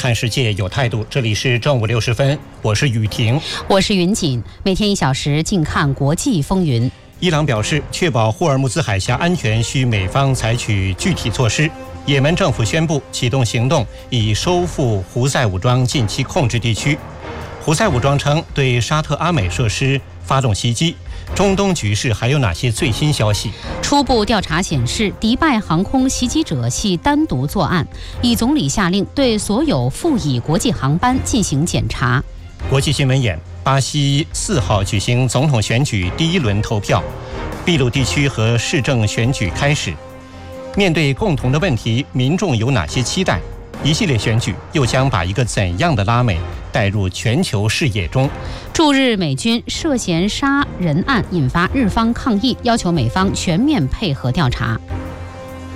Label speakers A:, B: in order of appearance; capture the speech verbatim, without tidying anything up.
A: 看世界有态度。这里是正午六十分，我是雨婷，
B: 我是云锦。每天一小时，静看国际风云。
A: 伊朗表示，确保霍尔木兹海峡安全需美方采取具体措施。也门政府宣布启动行动，以收复胡塞武装近期控制地区。胡塞武装称对沙特阿美设施发动袭击。中东局势还有哪些最新消息？
B: 初步调查显示，迪拜航空袭击者系单独作案。以总理下令对所有赴以国际航班进行检查。
A: 国际新闻眼：巴西四号举行总统选举第一轮投票，秘鲁地区和市政选举开始。面对共同的问题，民众有哪些期待？一系列选举又将把一个怎样的拉美带入全球视野中？
B: 驻日美军涉嫌杀人案引发日方抗议，要求美方全面配合调查。